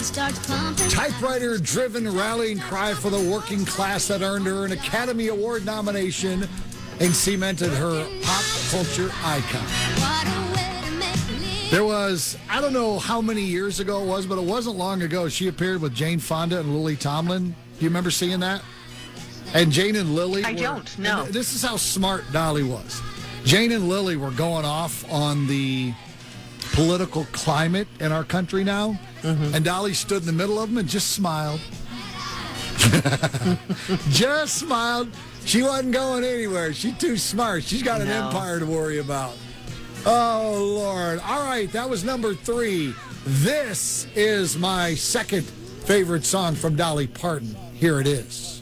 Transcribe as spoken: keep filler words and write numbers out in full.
Typewriter-driven rallying cry for the working class that earned her an Academy Award nomination and cemented her pop culture icon. There was, I don't know how many years ago it was, but it wasn't long ago. She appeared with Jane Fonda and Lily Tomlin. Do you remember seeing that? And Jane and Lily I were, don't, no. This is how smart Dolly was. Jane and Lily were going off on the political climate in our country now. Mm-hmm. And Dolly stood in the middle of them and just smiled. Just smiled. She wasn't going anywhere. She's too smart. She's got an No. empire to worry about. Oh, Lord. All right, that was number three. This is my second favorite song from Dolly Parton. Here it is.